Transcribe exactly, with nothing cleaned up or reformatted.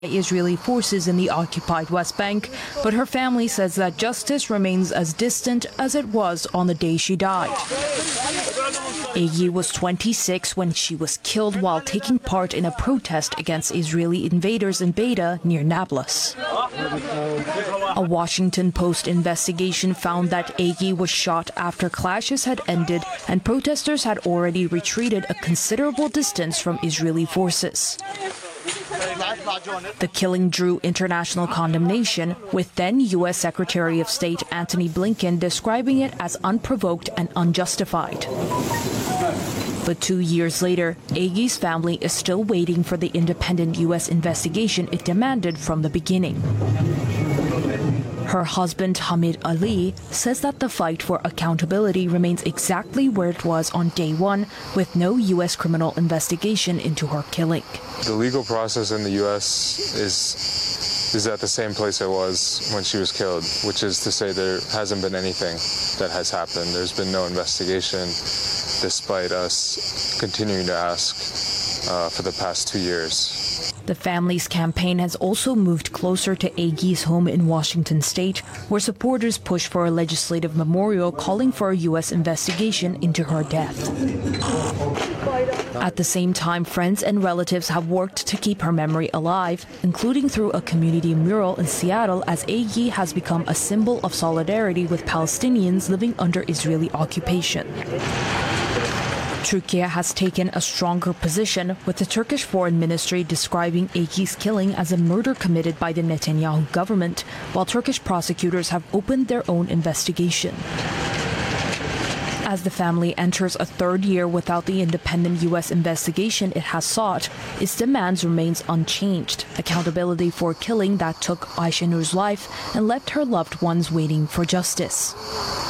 Israeli forces in the occupied West Bank, but her family says that justice remains as distant as it was on the day she died. Egi was twenty-six when she was killed while taking part in a protest against Israeli invaders in Beita near Nablus. A Washington Post investigation found that Egi was shot after clashes had ended and protesters had already retreated a considerable distance from Israeli forces. The killing drew international condemnation, with then U S Secretary of State Antony Blinken describing it as unprovoked and unjustified. But two years later, Egi's family is still waiting for the independent U S investigation it demanded from the beginning. Her husband, Hamid Ali, says that the fight for accountability remains exactly where it was on day one, with no U S criminal investigation into her killing. The legal process in the U S is is at the same place it was when she was killed, which is to say there hasn't been anything that has happened. There's been no investigation, despite us continuing to ask uh, for the past two years. The family's campaign has also moved closer to Egi's home in Washington state, where supporters push for a legislative memorial calling for a U S investigation into her death. At the same time, friends and relatives have worked to keep her memory alive, including through a community mural in Seattle, as Egi has become a symbol of solidarity with Palestinians living under Israeli occupation. Turkey has taken a stronger position, with the Turkish Foreign Ministry describing Egi's killing as a murder committed by the Netanyahu government, while Turkish prosecutors have opened their own investigation. As the family enters a third year without the independent U S investigation it has sought, its demands remains unchanged: accountability for a killing that took Ayşenur's life and left her loved ones waiting for justice.